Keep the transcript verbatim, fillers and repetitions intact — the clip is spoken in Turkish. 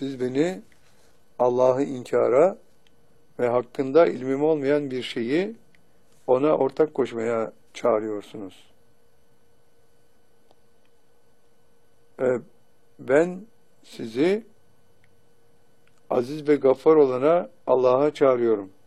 Siz beni Allah'ı inkara ve hakkında ilmim olmayan bir şeyi ona ortak koşmaya çağırıyorsunuz. E, ben sizi aziz ve gaffar olana Allah'a çağırıyorum.